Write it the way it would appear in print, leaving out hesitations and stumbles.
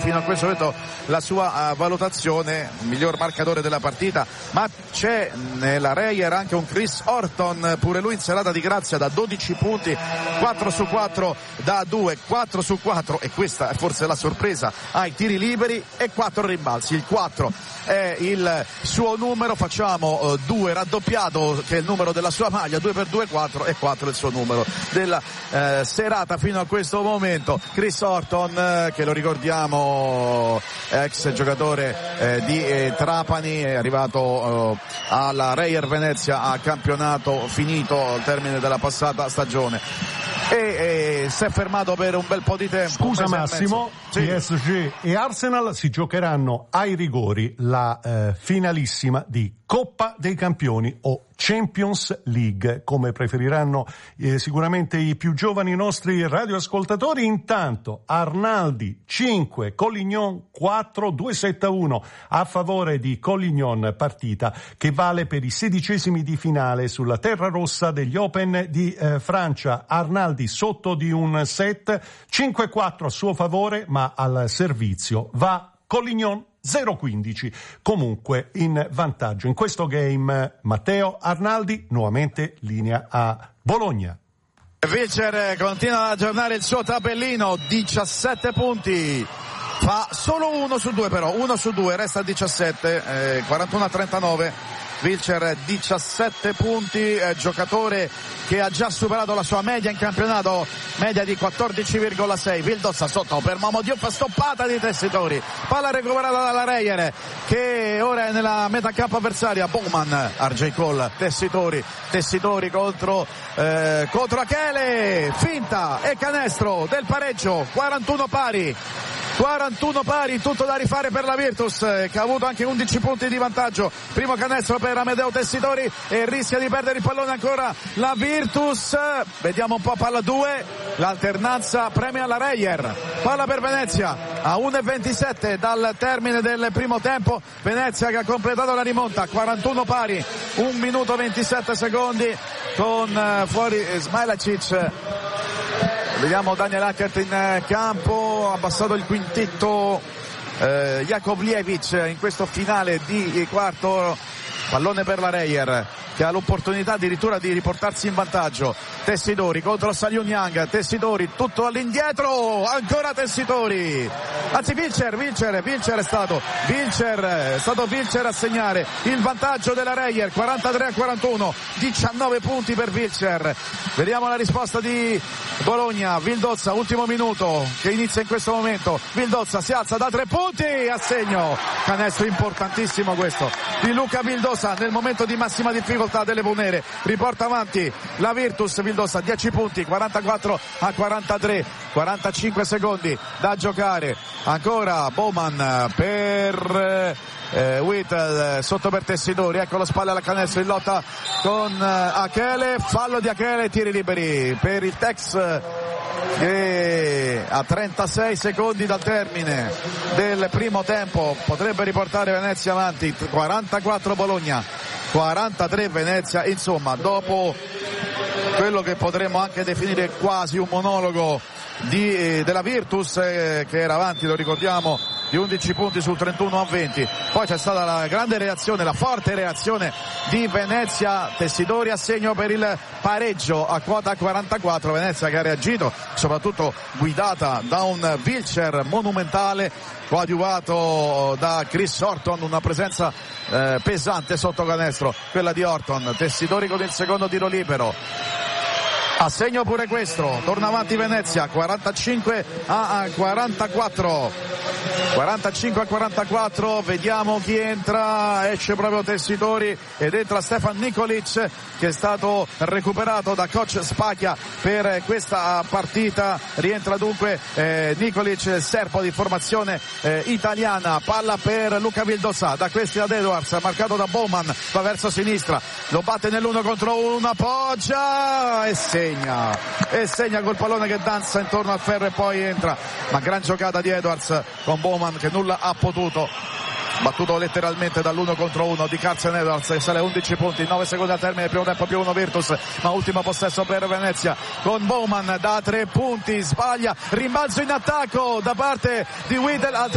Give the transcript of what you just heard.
fino a questo momento la sua valutazione, miglior marcatore della partita, ma c'è nella Reyer anche un Chris Horton, pure lui in serata di grazia da 12 punti, 4 su 4 da 2, 4 su 4 e questa è forse la sorpresa ai tiri liberi e 4 rimbalzi. Il 4 è il suo numero, facciamo 2 raddoppiato che è il numero della sua maglia, 2 per 2 4 e 4 è il suo numero della serata fino a questo momento. Chris Horton, che lo ricordiamo ex giocatore di Trapani, è arrivato alla Reyer Venezia a campionato finito al termine della passata stagione e si è fermato per un bel po' di tempo. Scusa Massimo, sì. PSG e Arsenal si giocheranno ai rigori la finalissima di Coppa dei Campioni o Champions League, come preferiranno sicuramente i più giovani nostri radioascoltatori. Intanto Arnaldi 5, Collignon 4, 2-7-1 a favore di Collignon, partita che vale per i 16esimi di finale sulla terra rossa degli Open di Francia. Arnaldi sotto di un set, 5-4 a suo favore, ma al servizio va Collignon 0-15, comunque in vantaggio in questo game. Matteo Arnaldi, nuovamente linea a Bologna. Wilcher continua ad aggiornare il suo tabellino, 17 punti, fa solo 1 su 2 però, 1 su 2, resta a 17, 41-39. Wilcher 17 punti, giocatore che ha già superato la sua media in campionato, media di 14,6. Vildozza sotto per Momo Diouf, stoppata di Tessitori, palla recuperata dalla Reyer che ora è nella metà campo avversaria. Bowman, RJ Cole, Tessitori contro Achele, finta e canestro del pareggio, 41 pari, tutto da rifare per la Virtus che ha avuto anche 11 punti di vantaggio. Primo canestro per Amedeo Tessitori e rischia di perdere il pallone ancora la Virtus. Vediamo un po', palla 2, l'alternanza premia la Reyer, palla per Venezia a 1:27 dal termine del primo tempo. Venezia che ha completato la rimonta, 41 pari, 1 minuto 27 secondi con fuori Smailacic. Vediamo Daniel Hackert in campo, ha abbassato il quintetto Jakovljevic in questo finale di quarto. Pallone per la Reyer che ha l'opportunità addirittura di riportarsi in vantaggio. Tessitori contro Saliun Young, Tessitori tutto all'indietro, ancora Tessitori, anzi Wilcher è stato Wilcher a segnare il vantaggio della Reyer, 43-41, 19 punti per Wilcher. Vediamo la risposta di Bologna. Vildozza, ultimo minuto che inizia in questo momento. Vildozza si alza da 3 punti, a segno, canestro importantissimo questo di Luca Vildozza nel momento di massima difficoltà delle Bonere. Riporta avanti la Virtus. Vildozza 10 punti, 44-43, 45 secondi da giocare. Ancora Bowman per Whittle, sotto per Tessitori, ecco lo spalle alla canestro in lotta con Achele, fallo di Achele, tiri liberi per il Tex che a 36 secondi dal termine del primo tempo potrebbe riportare Venezia avanti. 44 Bologna, 43 Venezia. Insomma, dopo quello che potremmo anche definire quasi un monologo della Virtus che era avanti, lo ricordiamo, di 11 punti su 31-20. Poi c'è stata la grande reazione, la forte reazione di Venezia. Tessitori a segno per il pareggio a quota 44. Venezia che ha reagito, soprattutto guidata da un Wilcher monumentale, coadiuvato da Chris Horton, una presenza pesante sotto canestro, quella di Horton. Tessitori con il secondo tiro libero. A segno pure questo, torna avanti Venezia, 45-44, 45-44, vediamo chi entra, esce proprio Tessitori ed entra Stefan Nikolic che è stato recuperato da coach Spacchia per questa partita. Rientra dunque Nikolic, serbo di formazione italiana. Palla per Luca Vildozza, da questi ad Edwards, marcato da Bowman, va verso sinistra, lo batte nell'1 contro 1, appoggia e segna col pallone che danza intorno al ferro e poi entra. Ma gran giocata di Edwards con Bowman che nulla ha potuto, battuto letteralmente dall'1 contro 1 di Carson Edwards, e sale 11 punti, 9 secondi al termine del primo tempo, più 1 Virtus, ma ultimo possesso per Venezia con Bowman da 3 punti, sbaglia, rimbalzo in attacco da parte di Whittle.